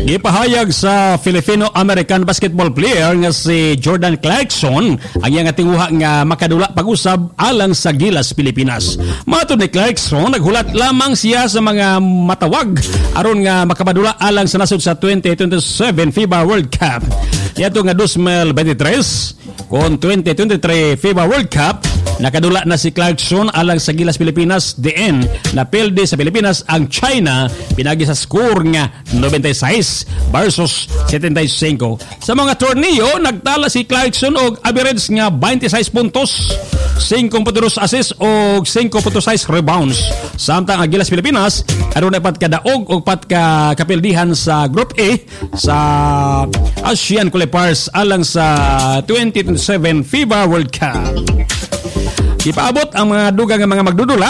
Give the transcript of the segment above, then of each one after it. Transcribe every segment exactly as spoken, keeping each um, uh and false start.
Gipahayag sa Filipino-American basketball player nga si Jordan Clarkson ang iyang tinguha nga makadula pag-usab alang sa Gilas, Pilipinas. Matod ni Clarkson, naghulat lamang siya sa mga matawag aron nga makapadula alang sa nasod sa twenty twenty-seven FIBA World Cup. Yato nga twenty twenty-three kon twenty twenty-three FIBA World Cup, nakadula na si Clarkson alang sa Gilas, Pilipinas. Diin napildi sa Pilipinas ang China pinagi sa score nga ninety-six versus seventy-five. Sa mga torneo, nagtala si Clarkson og average nga twenty-six puntos, five point two assists o five point six rebounds. Samtang ang Gilas, Pilipinas aron na pat kadaog og pat ka kapildihan sa Group A sa Asian Qualifiers alang sa twenty twenty-seven FIBA World Cup. Ipaabot ang mga dugang nga mga magdudula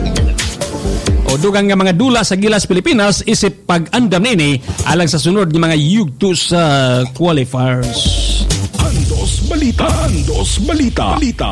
o dugang nga mga dula sa Gilas, Pilipinas isip pag-andam nini alang sa sunod ng mga yugto sa qualifiers. Andos Balita. Andos Balita. Balita.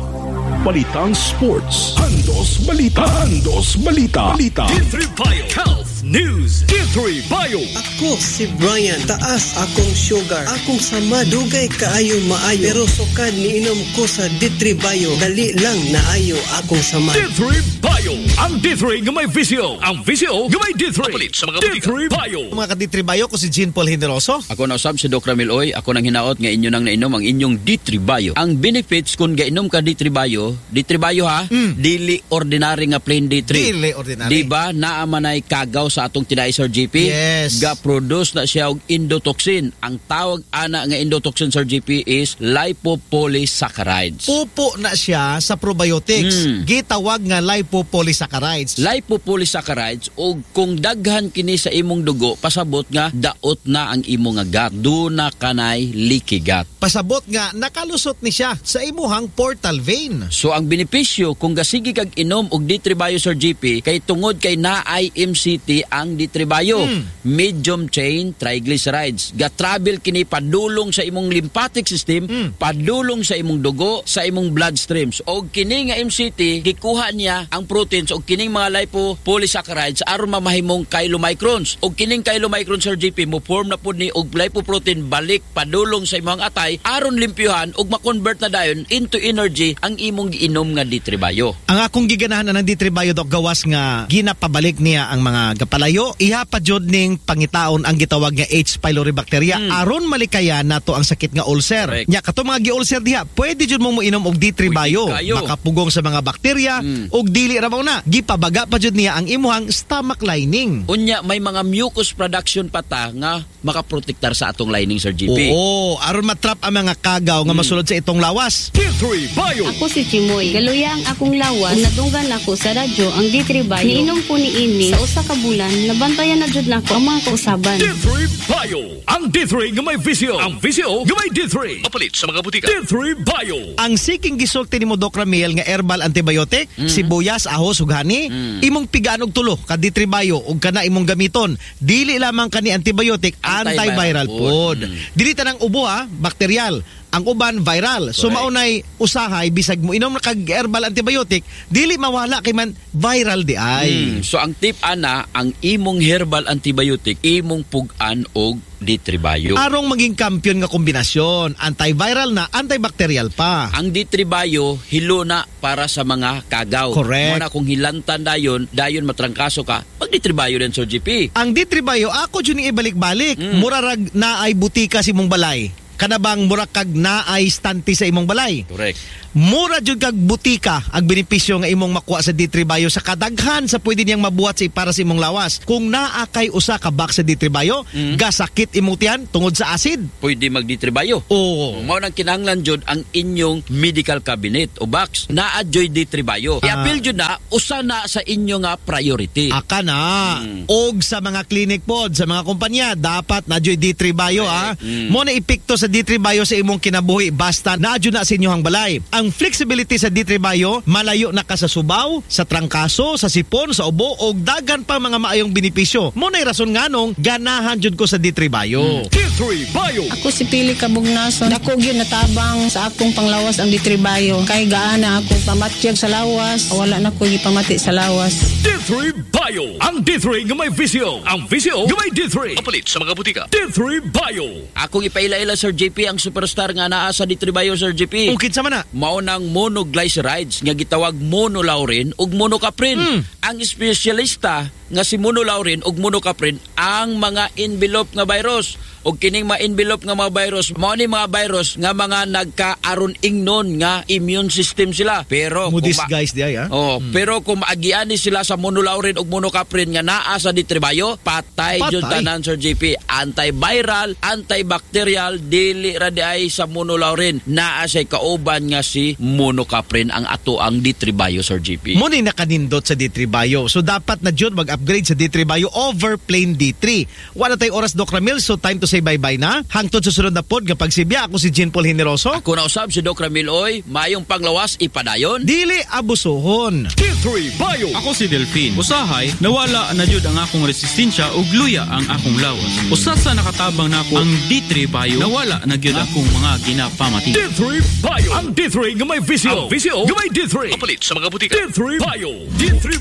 Balitang Sports. Andos Balita. Andos Balita. Balita. D three Bio Health News. D three Bio. Ako si Brian. Taas akong sugar. Akong sama dugay kaayo maayo. Pero sukad niinom ko sa D three Bio. Dali lang naayo akong sama. D three Bio. Ang D three nga may visyo. Ang visyo nga may D three. Palit sa mga D three Bio. Mga ka-D three Bio ko si Jean Paul Generoso. Ako na usab si Doc Ramil Oy. Ako nang hinaot nga inyo nang nainom ang inyong D three Bio. Ang benefits kung gainom ka D three Bio, D three Bio ha, mm. dili ordinary nga plain D three. Dili ordinary. Diba naamanay kagaw sa atong tinay Sir G P? Yes. Ga-produce na siya og endotoxin. Ang tawag ana nga endotoxin Sir G P is lipopolysaccharides. Pupo na siya sa probiotics. Mm. Gitawag nga lipopolysaccharides. Lipopolysaccharides og kung daghan kini sa imong dugo, pasabot nga daot na ang imong nga gut. Do na kanay leaky gut. Pasabot nga nakalusot ni siya sa imuhang portal vein. So ang benepisyo kung gasigi kag inom og D three Bio Sir G P kay tungod kay naay M C T ang D three Bio, mm. medium chain triglycerides. Ga-travel kini padulong sa imong lymphatic system, mm. padulong sa imong dugo, sa imong bloodstreams. Og kini nga M C T gikuha niya ang proteins og kining mga lipopolysaccharides aron mamahimong chylomicrons. Og kining chylomicrons Sir G P mo form na pud ni og lipoprotein balik padulong sa imong atay aron limpyuhan og ma-convert na dayon into energy ang imong giinom nga D three Bio. Ang akong giganahan ng D three Bio Doc gawas nga ginapabalik niya ang mga gapalayo, iha pa jud ning pangitaon ang gitawag nga H. pylori bacteria hmm. aron malikayan nato ang sakit nga ulcer. Correct. Nya kato mga gi-ulcer diha, pwede jud mo moinom og D three Bio. Makapugong sa mga bakterya hmm. og dili ra na gipabaga pa jud niya ang imuhang stomach lining. Unya may mga mucus production pata nga makaprotektar sa atong lining Sir G P. Oo, aron matrap ang mga kagaw nga masulod sa itong lawas. D three Bio. Ako si Chimoy. Galuya ang akong lawas. Nadunggan ako sa radyo ang D three Bio. Niinom po ni ini sa usa ka bulan. Nabantayan na jud nako ang mga kausaban. D three Bio. Ang D three nga may visyo. Ang visyo nga may D three. Mapalit sa mga butika. D three Bio. Ang siking gisulti nimo Doc Ramil nga herbal antibiotic, mm. sibuyas, ahos ug hani, mm. imong pigaan og tulo ka D three Bio ug kana imong gamiton. Dili lamang kani antibiotic, antiviral food. Mm. Dili tanang ubo ha, bakteryal. Ang uban viral. So correct. Maunay usahay bisag mo inom na kag herbal antibiotic, dili mawala kay man viral di ay. Mm. So ang tip ana, ang imong herbal antibiotic imong pugan og D three Bio. Arong maging kampiyon nga kombinasyon, antiviral na, antibacterial pa. Ang D three Bio hilo na para sa mga kagaw. Correct. Muna kung hilantan dayon, dayon matrangkaso ka, mag D three Bio din Sir G P. Ang D three Bio ako jud ni ibalik-balik. Mm. Murarag na ay butika si mong balay. Kanabang mura kag naay stante sa imong balay. Correct. Mura jud kag butika ang benepisyo nga imong makuha sa D three Bio sa kadaghan sa pwede niyang mabuhat sa para sa imong lawas. Kung naa kay usa ka box sa D three Bio, mm. gasakit imong tiyan tungod sa acid, pwede mag D three Bio. Oo. Mao nang kinahanglan jud ang inyong medical cabinet o box naa joy D three Bio. Uh, I-appeal jud na usa na sa inyo nga priority. Aka na. Mm. Og sa mga clinic pod, sa mga kumpanya dapat na joy D three Bio ah. Mm. Mo na epekto sa D D three Bio sa imong kinabuhi basta naadyo na sa inyong balay. Ang flexibility sa D three Bio, malayo na ka sa subaw, sa trangkaso, sa sipon, sa ubo o dagan pa mga maayong benepisyo. Mo nay rason nganong ganahan jud ko sa D three Bio. D three Bio. Ako si Pili Kabugnason. Dako gyud natabang sa akong panglawas ang D three Bio. Kay gaana akong pamatyag sa lawas, wala na ko gipamati sa lawas. D three Bio. Ang D three nga may visyo. Ang visyo nga may D three. Kapalit sa mga butika. D three Bio. Akong ipaila-ila Sir J P ang superstar nga naa sa D three Bio Sir J P. Ukit sa mana. Mao nang monoglycerides nga gitawag monolaurin ug monocaprin. Mm. Ang espesyalista nga si monolaurin ug monocaprin ang mga envelope nga virus. Og kining mga envelope nga mga virus, mao ni mga virus nga mga nagkaaron ingnon nga immune system sila. Pero Mudis kung ma- guys di ay ha. Oh, Hmm. pero kung maagiani sila sa monolaurin ug monocaprin nga naa sa D three Bio, patay, Patay. jud tanan Sir J P. Antiviral, antibacterial, dili ra di ay sa monolaurin. Naa say kauban nga si monocaprin ang ato ang D three Bio Sir J P. Mo ni nakanindot sa D three Bio. So dapat na jud mag-upgrade sa D three Bio over plain D three. Wala tay oras Doc Ramil, so time to say bye-bye na. Hangtod sa sunod na pod nga pagsibya, ako si Jean Paul Generoso. Ako na usab si Doc Ramil Oy, mayong panglawas ipadayon. Dili abusohon. D three Bio. Ako si Delphine. Usahay, nawala na jud ang akong resistensya ug luya ang akong lawas. Usa sa nakatabang nako ang D three Bio, nawala na gyud akong mga ginapamati. D three Bio. Ang D three nga may visyo. Ang visyo nga may D three. Kapalit sa mga butika. D three Bio. D three